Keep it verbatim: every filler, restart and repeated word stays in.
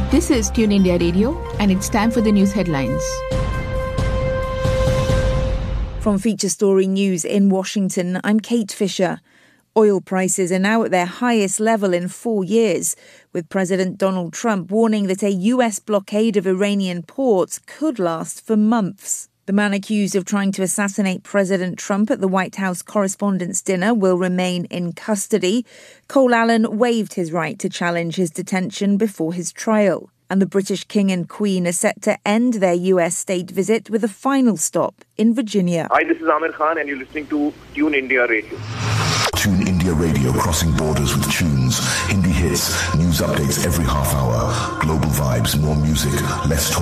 This is Tune India Radio, and it's time for the news headlines. From Feature Story News in Washington, I'm Kate Fisher. Oil prices are now at their highest level in four years, with President Donald Trump warning that a U S blockade of Iranian ports could last for months. The man accused of trying to assassinate President Trump at the White House Correspondents' Dinner will remain in custody. Cole Allen waived his right to challenge his detention before his trial. And the British King and Queen are set to end their U S state visit with a final stop in Virginia. Hi, this is Amir Khan and you're listening to Tune India Radio. Tune India Radio, crossing borders with tunes, Hindi hits, news updates every half hour, global vibes, more music, less talk.